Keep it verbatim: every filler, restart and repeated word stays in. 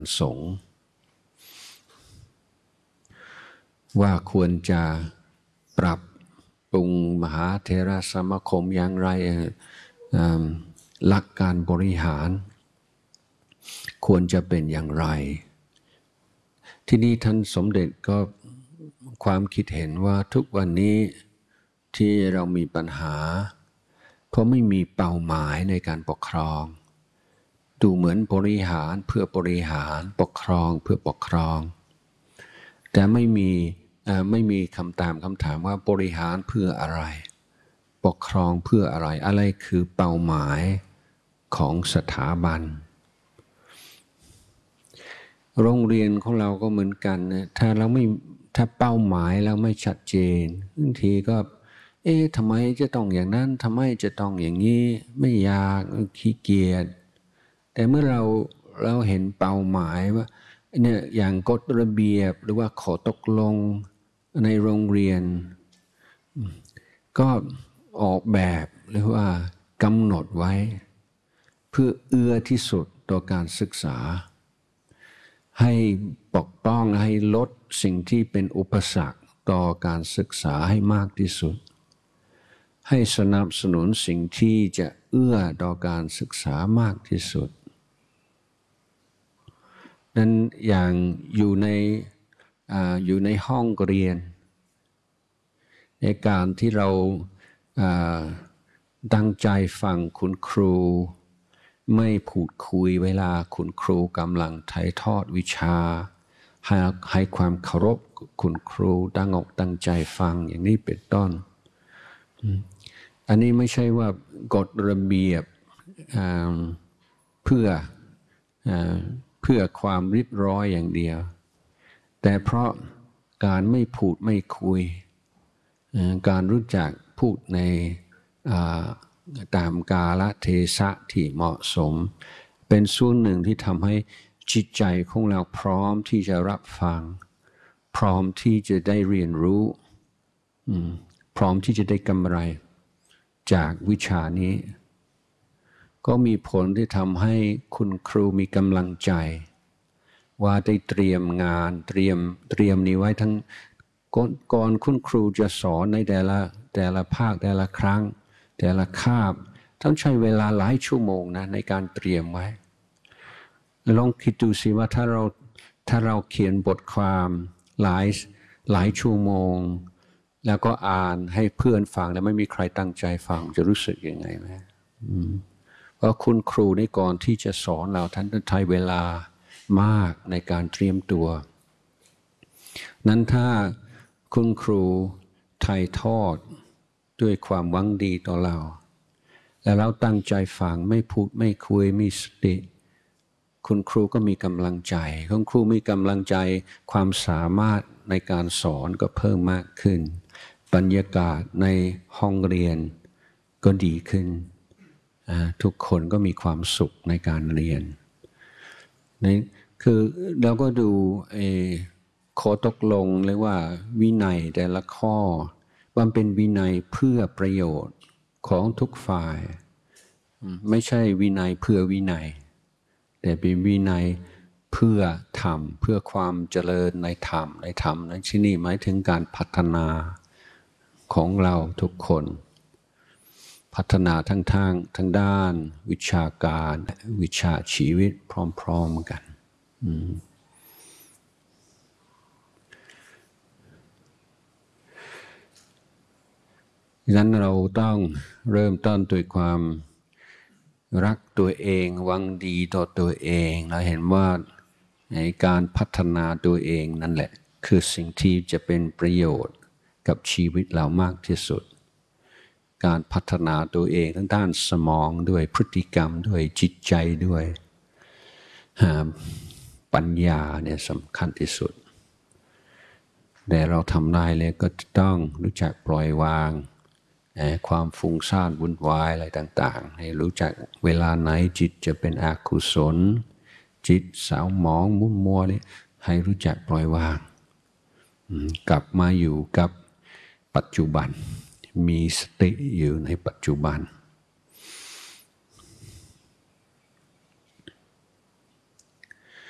สงฆ์ว่าควรจะปรับปรุงมหาเถรสมาคมอย่างไรหลักการบริหารควรจะเป็นอย่างไรที่นี่ท่านสมเด็จก็ความคิดเห็นว่าทุกวันนี้ที่เรามีปัญหาเพราะไม่มีเป้าหมายในการปกครองดูเหมือนบริหารเพื่อบริหารปกครองเพื่อปกครองแต่ไม่มีไม่มีคำตามคำถามว่าบริหารเพื่ออะไรปกครองเพื่ออะไรอะไรคือเป้าหมายของสถาบันโรงเรียนของเราก็เหมือนกันนะถ้าเราไม่ถ้าเป้าหมายเราไม่ชัดเจนบางทีก็เอ๊ะทำไมจะต้องอย่างนั้นทำไมจะต้องอย่างนี้ไม่อยากขี้เกียจแต่เมื่อเราเราเห็นเป้าหมายว่าเนี่ยอย่างกฎระเบียบหรือว่าขอตกลงในโรงเรียนก็ออกแบบหรือว่ากำหนดไว้เพื่อเอื้อที่สุดต่อการศึกษาให้ปกป้องให้ลดสิ่งที่เป็นอุปสรรคต่อการศึกษาให้มากที่สุดให้สนับสนุนสิ่งที่จะเอื้อต่อการศึกษามากที่สุดนั้นอย่างอยู่ในอ่าอยู่ในห้องเรียนในการที่เราตั้งใจฟังคุณครูไม่พูดคุยเวลาคุณครูกำลังถ่ายทอดวิชาให้ให้ความเคารพคุณครูตั้งอกตั้งใจฟังอย่างนี้เป็นต้นอันนี้ไม่ใช่ว่ากฎระเบียบเพื่อเพื่อความเรียบร้อยอย่างเดียวแต่เพราะการไม่พูดไม่คุยการรู้จักพูดในตามกาลเทศะที่เหมาะสมเป็นส่วนหนึ่งที่ทำให้จิตใจของเราพร้อมที่จะรับฟังพร้อมที่จะได้เรียนรู้พร้อมที่จะได้กำไรจากวิชานี้ก็มีผลที่ทำให้คุณครูมีกำลังใจว่าได้เตรียมงานเตรียมเตรียมนี้ไว้ทั้งก่อนคุณครูจะสอนในแต่ละแต่ละภาคแต่ละครั้งแต่ละคาบต้องใช้เวลาหลายชั่วโมงนะในการเตรียมไว้ลองคิดดูสิว่าถ้าเราถ้าเราเขียนบทความหลายหลายชั่วโมงแล้วก็อ่านให้เพื่อนฟังแล้วไม่มีใครตั้งใจฟังจะรู้สึกยังไงไหมเพราะคุณครูในก่อนที่จะสอนเราท่านต้องใช้เวลามากในการเตรียมตัวนั้นถ้าคุณครูถ่ายทอดด้วยความหวังดีต่อเราและเราตั้งใจฟังไม่พูดไม่คุยมีสติคุณครูก็มีกำลังใจคุณครูมีกำลังใจความสามารถในการสอนก็เพิ่มมากขึ้นบรรยากาศในห้องเรียนก็ดีขึ้นทุกคนก็มีความสุขในการเรียนนี่คือเราก็ดูข้อตกลงเรียกว่าวินัยแต่ละข้อมันเป็นวินัยเพื่อประโยชน์ของทุกฝ่ายไม่ใช่วินัยเพื่อวินัยแต่เป็นวินัยเพื่อธรรมเพื่อความเจริญในธรรมในธรรมในที่นี้หมายถึงการพัฒนาของเราทุกคนพัฒนาทั้งทางทั้งด้านวิชาการวิชาชีวิตพร้อมๆกันดังนั้นเราต้องเริ่มต้นด้วยความรักตัวเองหวังดีต่อตัวเองเราเห็นว่าในการพัฒนาตัวเองนั่นแหละคือสิ่งที่จะเป็นประโยชน์กับชีวิตเรามากที่สุดการพัฒนาตัวเองทั้งด้านสมองด้วยพฤติกรรมด้วยจิตใจด้วยปัญญาเนี่ยสำคัญที่สุดแต่เราทำได้เลยก็ต้องรู้จักปล่อยวางความฟุ้งซ่านวุ่นวายอะไรต่างๆให้รู้จักเวลาไหนจิตจะเป็นอกุศลจิตสาวหมองมุ่นมัวนี่ให้รู้จักปล่อยวางกลับมาอยู่กับปัจจุบันมีสติอยู่ในปัจจุบัน